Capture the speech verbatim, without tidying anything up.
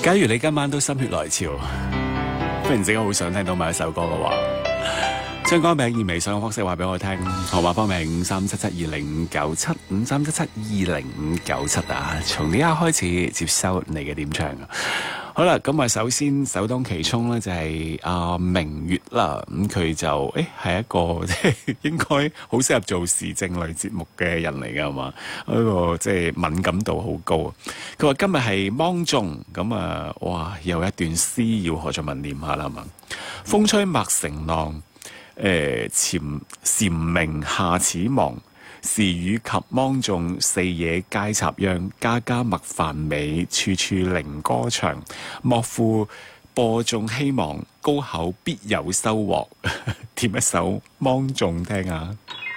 假如你今晚都心血來潮，忽然之間好想聽到某一首歌嘅話，將歌名以微信嘅方式話俾我聽，號碼方面五三七七二零五九七五三七七二零五九七啊！從呢一刻開始接收你嘅點唱啊！好啦，咁啊，首先首當其衝咧就係阿明月啦，咁佢就誒係一個即係應該好適合做時政類節目嘅人嚟㗎，係嘛？一個即係敏感度好高啊！佢話今日係芒種，咁啊，哇，有一段詩要何俊文念下啦，係嘛？風吹麥城浪，誒蟬蟬鳴夏始亡。時雨及芒種，四野皆插秧。家家麥飯美，處處靈歌唱。莫負播種希望，高考必有收穫。填一首芒種聽下。